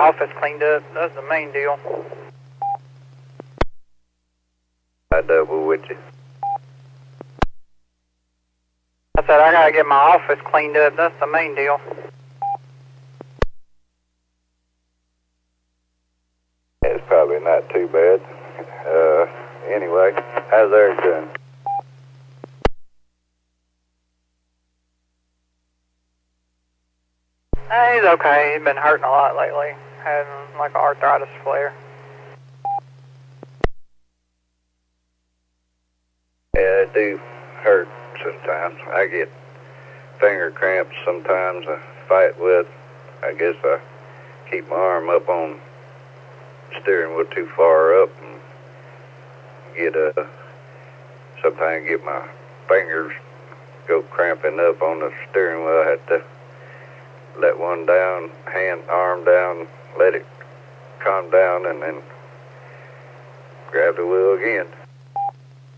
office cleaned up. That's the main deal. I double with you. I said I gotta get my office cleaned up. That's the main deal. It's probably not too bad. Anyway, how's Eric doing? He's okay. He's been hurting a lot lately. Having like an arthritis flare. Yeah, it do hurt sometimes. I get finger cramps sometimes. I fight with. I guess I keep my arm up on the steering wheel too far up and get sometimes get my fingers go cramping up on the steering wheel. I have to let one down, arm down, let it calm down, and then grab the wheel again.